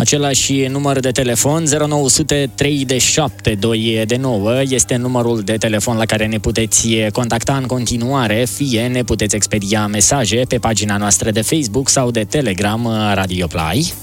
Același număr de telefon, 0900 327 este numărul de telefon la care ne puteți contacta în continuare, fie ne puteți expedia mesaje pe pagina noastră de Facebook sau de Telegram Radio Play.